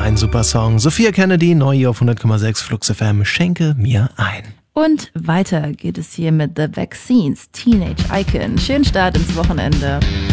ein super Song. Sophia Kennedy, neu hier auf 100,6 Flux FM. Schenke mir ein. Und weiter geht es hier mit The Vaccines, Teenage Icon. Schönen Start ins Wochenende.